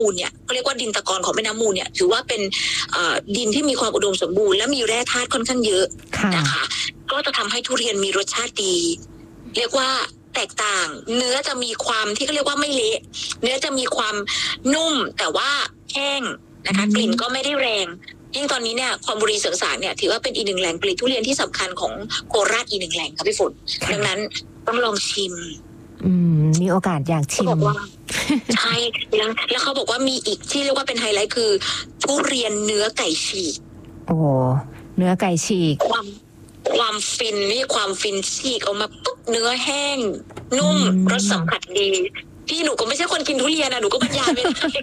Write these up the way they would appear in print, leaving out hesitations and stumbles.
มูลเนี่ยเขาเรียกว่าดินตะกอนของแม่น้ำมูลเนี่ยถือว่าเป็นดินที่มีความอุดมสมบูรณ์และมีแร่ธาตุค่อนข้างเยอะนะคะก็จะทำให้ทุเรียนมีรสชาติดีเรียกว่าแตกต่างเนื้อจะมีความที่เขาเรียกว่าไม่เละเนื้อจะมีความนุ่มแต่ว่าแห้งนะคะกลิ่นก็ไม่ได้แรงยิ่งตอนนี้เนี่ยคอนบุรีเสริงสางเนี่ยถือว่าเป็นอีกหนึ่งแหล่งผลิตทุเรียนที่สำคัญของโคราชอีกหนึ่งแหล่งค่ะพี่ฝนดังนั้นต้องลองชิมมีโอกาสอยากชิมใช่แล้วเขาบอกว่ามีอีกที่เรียกว่าเป็นไฮไลท์คือทุเรียนเนื้อไก่ฉีกโอ้เนื้อไก่ฉีกความฟินนี่ความฟินฉีกออกมาปุ๊บเนื้อแห้งนุ่มรสสัมผัสดีพี่หนูก็ไม่ใช่คนกินทุเรียนนะหนูก็บรรยายไม่ได้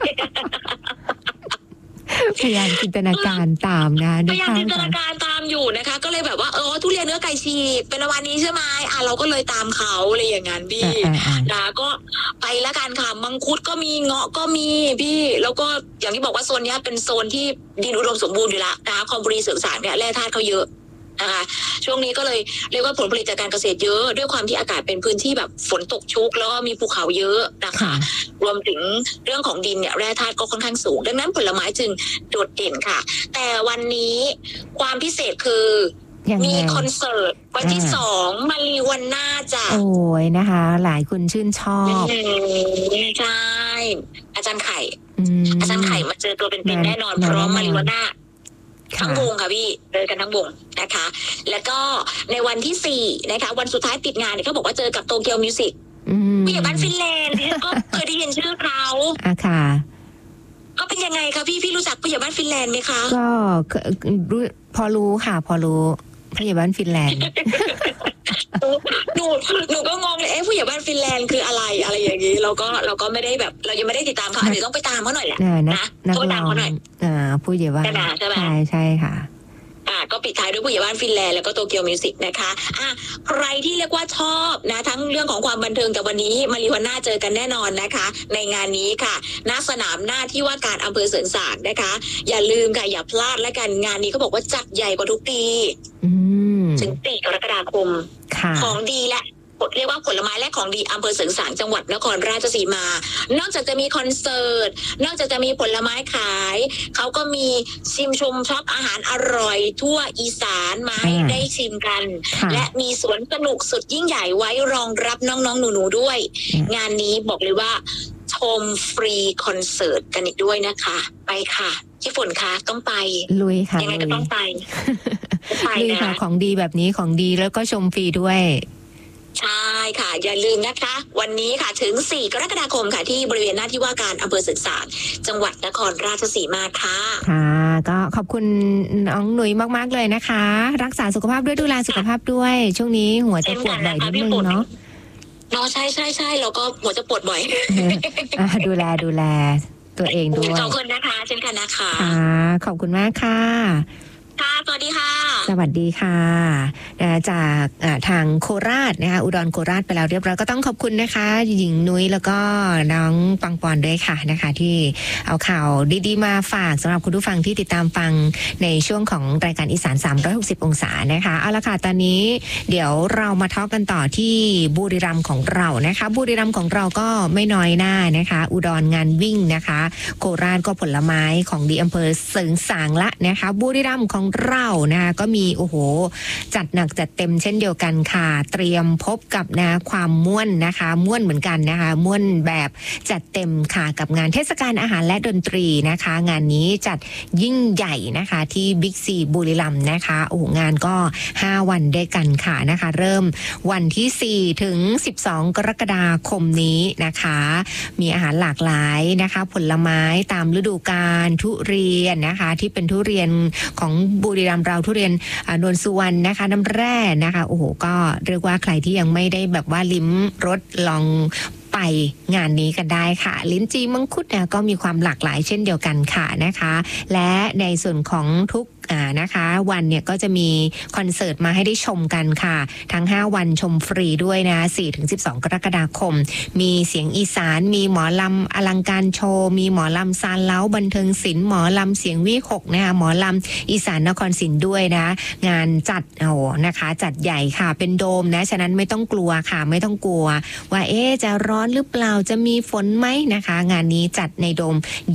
พยายามจินตนาการตามนะพยายามจินตนาการตามอยู่นะคะก็เลยแบบว่าทุเรียนเนื้อไก่ฉีกเป็นวันนี้ใช่ไหมเราก็เลยตามเขาอะไรอย่างงั้นพี่นะก็ไปละกันค่ะมังคุดก็มีเงาะก็มีพี่แล้วก็อย่างที่บอกว่าโซนนี้เป็นโซนที่ดินอุดมสมบูรณ์อยู่ละนะคะคอมบุรีเสริงสางเนี่ยแร่ธาตุเขาเยอะนะคะช่วงนี้ก็เลยเรียกว่าผลผลิตจากการเกษตรเยอะด้วยความที่อากาศเป็นพื้นที่แบบฝนตกชุกแล้วก็มีภูเขาเยอะนะคะรวมถึงเรื่องของดินเนี่ยแร่ธาตุก็ค่อนข้างสูงดังนั้นผลไม้จึงโดดเด่นค่ะแต่วันนี้ความพิเศษคือมีคอนเสิร์ตวันที่2มารีวันน่าจ้ะโอ้ยนะคะหลายคนชื่นชอบใช่อาจารย์ไข่มาเจอตัวเป็นๆแน่นอนพร้อมมารีวันน่าทั้งวงค่ะพี่เจอกันทั้งวงนะคะแล้วก็ในวันที่4นะคะวันสุดท้ายปิดงานเนี่ยเขาบอกว่าเจอกับโตเกียวมิวสิกผู้ใหญ่บ้านฟินแลนด์ที่ก็เคยได้ยินชื่อเขาค่ะก็เป็นยังไงคะพี่รู้จักผู้ใหญ่บ้านฟินแลนด์ไหมคะก็พอรู้ค่ะพอรู้ผู้ใหญ่บ้านฟินแลนด์หนูก็งงเลยผู้ใหญ่บ้านฟินแลนด์คืออะไรอย่างนี้เราก็ไม่ได้แบบเรายังไม่ได้ติดตามเขาอาจจะต้องไปตามเขาหน่อยแหละนะต้องตามเขาหน่อยผู้ใหญ่บ้านใช่ค่ะก็ปิดท้ายด้วยผู้ใหญ่บ้านฟินแลนด์แล้วก็โตเกียวมิวสิกนะคะใครที่เรียกว่าชอบนะทั้งเรื่องของความบันเทิงแต่วันนี้มารีวันน่าเจอกันแน่นอนนะคะในงานนี้ค่ะณสนามหน้าที่ว่าการอำเภอเสริงสางนะคะอย่าลืมค่ะอย่าพลาดและกันงานนี้เขาบอกว่าจัดใหญ่กว่าทุกปีถึง4 กรกฎาคมของดีและเรียกว่าผลไม้และของดีอำเภอเสริงสางจังหวัดนครราชสีมานอกจากจะมีคอนเสิร์ตนอกจากจะมีผลไม้ขายเขาก็มีชิมชมช็อปอาหารอร่อยทั่วอีสานมาให้ได้ชิมกันและมีสวนสนุกสุดยิ่งใหญ่ไว้รองรับน้องๆหนูๆด้วยงานนี้บอกเลยว่าชมฟรีคอนเสิร์ตกันอีกด้วยนะคะไปค่ะที่ฝนคะต้องไปลุยค่ะยังไงก็ต้องไปลุยค่ะของดีแบบนี้ของดีแล้วก็ชมฟรีด้วยใช่ค่ะอย่าลืมนะคะวันนี้ค่ะถึง4 กรกฎาคมค่ะที่บริเวณหน้าที่ว่าการอำเภอเสริงสางจังหวัดนครราชสีมาค่ะค่ะก็ขอบคุณน้องหนุ่ยมากๆเลยนะคะรักษาสุขภาพด้วยดูแลสุขภาพด้วยช่วงนี้หัวจะปวดบ่อยนิดนึงเนาะใช่แล้วก็หัวจะปวดบ่อยดูแลตัวเองด้วยขอบคุณนะคะเช่นกันนะคะขอบคุณมากค่ะสวัสดีค่ะสวัสดีค่ะจากทางโคราชนะคะอุดรโคราชไปแล้วเรียบร้อยก็ต้องขอบคุณนะคะหญิงนุ้ยแล้วก็น้องปังปอนด้วยค่ะนะคะที่เอาข่าวดีๆมาฝากสำหรับคุณผู้ฟังที่ติดตามฟังในช่วงของรายการอีสาน360องศานะคะเอาละค่ะตอนนี้เดี๋ยวเรามาทอล์กกันต่อที่บุรีรัมย์ของเรานะคะบุรีรัมย์ของเราก็ไม่น้อยหน้านะคะอุดรงานวิ่งนะคะโคราชก็ผลไม้ของดีอำเภอเสริงสางละนะคะบุรีรัมย์ของเรานะคะก็มีโอ้โหจัดหนักจัดเต็มเช่นเดียวกันค่ะเตรียมพบกับความม่วนนะคะม่วนเหมือนกันนะคะม่วนแบบจัดเต็มค่ะกับงานเทศกาลอาหารและดนตรีนะคะงานนี้จัดยิ่งใหญ่นะคะที่บิ๊กซีบุรีรัมย์นะคะโอ้งานก็5วันด้วยกันค่ะนะคะเริ่มวันที่4ถึง12กรกฎาคมนี้นะคะมีอาหารหลากหลายนะคะผลไม้ตามฤดูกาลทุเรียนนะคะที่เป็นทุเรียนของบุรีรัมย์เราทุเรียนนวลสุวรรณนะคะน้ำแร่นะคะโอ้โหก็เรียกว่าใครที่ยังไม่ได้แบบว่าลิ้มรสลองไปงานนี้กันได้ค่ะลิ้นจี่มังคุดก็มีความหลากหลายเช่นเดียวกันค่ะนะคะและในส่วนของทุกนะคะวันเนี่ยก็จะมีคอนเสิร์ตมาให้ได้ชมกันค่ะทั้ง5วันชมฟรีด้วยนะ 4-12 กรกฎาคมมีเสียงอีสานมีหมอลำอลังการโชว์มีหมอลำซานเล้าบันเทิงศิลป์หมอลำเสียงวิหกนะคะหมอลำอีสานนครศรีด้วยนะงานจัดนะคะจัดใหญ่ค่ะเป็นโดมนะฉะนั้นไม่ต้องกลัวค่ะไม่ต้องกลัวว่าจะร้อนหรือเปล่าจะมีฝนไหมนะคะงานนี้จัดในโดม